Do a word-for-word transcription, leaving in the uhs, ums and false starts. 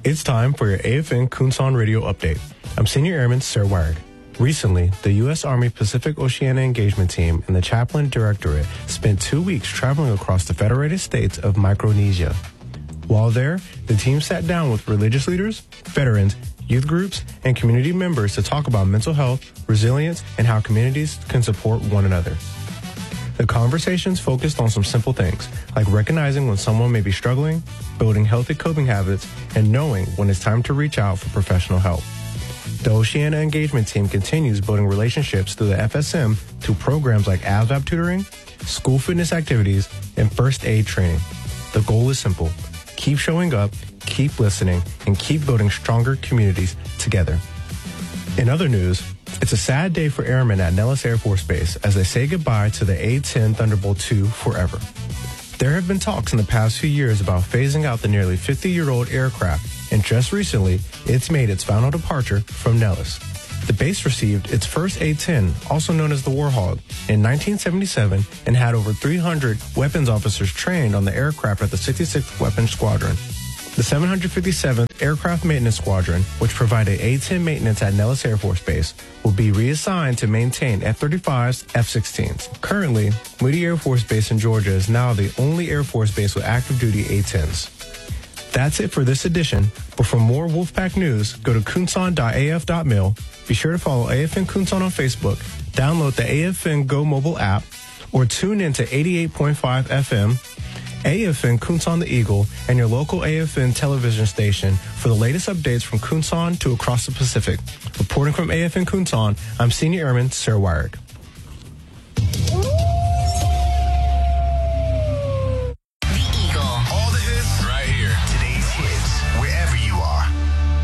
It's time for your A F N Kunsan Radio Update. I'm Senior Airman Sir Warwick. Recently, the U S. Army Pacific Oceania Engagement Team and the Chaplain Directorate spent two weeks traveling across the Federated States of Micronesia. While there, the team sat down with religious leaders, veterans, youth groups, and community members to talk about mental health, resilience, and how communities can support one another. The conversations focused on some simple things, like recognizing when someone may be struggling, building healthy coping habits, and knowing when it's time to reach out for professional help. The Oceania Engagement Team continues building relationships through the F S M through programs like A S V A B tutoring, school fitness activities, and first aid training. The goal is simple. Keep showing up, keep listening, and keep building stronger communities together. In other news, it's a sad day for airmen at Nellis Air Force Base as they say goodbye to the A ten Thunderbolt two forever. There have been talks in the past few years about phasing out the nearly fifty-year-old aircraft, and just recently, it's made its final departure from Nellis. The base received its first A ten, also known as the Warhog, in nineteen seventy-seven and had over three hundred weapons officers trained on the aircraft at the sixty-sixth Weapons Squadron. The seven hundred fifty-seventh Aircraft Maintenance Squadron, which provided A ten maintenance at Nellis Air Force Base, will be reassigned to maintain F thirty-fives, F sixteens. Currently, Moody Air Force Base in Georgia is now the only Air Force base with active-duty A tens. That's it for this edition, but for more Wolfpack news, go to kunsan dot a f dot mil. Be sure to follow A F N Kunsan on Facebook, download the A F N Go mobile app, or tune in to eighty-eight point five F M, A F N Kunsan the Eagle, and your local A F N television station for the latest updates from Kunsan to across the Pacific. Reporting from A F N Kunsan, I'm Senior Airman Sir Warwick.